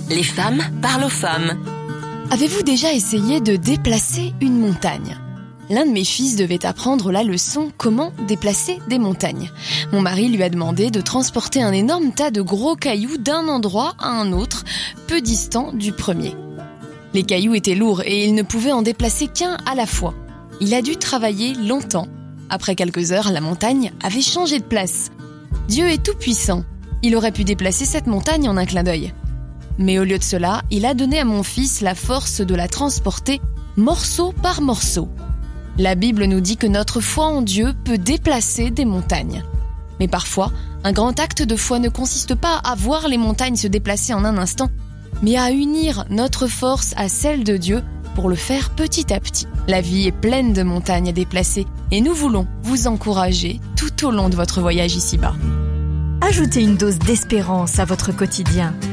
Les femmes parlent aux femmes. Avez-vous déjà essayé de déplacer une montagne ? L'un de mes fils devait apprendre la leçon comment déplacer des montagnes. Mon mari lui a demandé de transporter un énorme tas de gros cailloux d'un endroit à un autre, peu distant du premier. Les cailloux étaient lourds et il ne pouvait en déplacer qu'un à la fois. Il a dû travailler longtemps. Après quelques heures, la montagne avait changé de place. Dieu est tout-puissant. Il aurait pu déplacer cette montagne en un clin d'œil. Mais au lieu de cela, il a donné à mon fils la force de la transporter morceau par morceau. La Bible nous dit que notre foi en Dieu peut déplacer des montagnes. Mais parfois, un grand acte de foi ne consiste pas à voir les montagnes se déplacer en un instant, mais à unir notre force à celle de Dieu pour le faire petit à petit. La vie est pleine de montagnes à déplacer et nous voulons vous encourager tout au long de votre voyage ici-bas. Ajoutez une dose d'espérance à votre quotidien.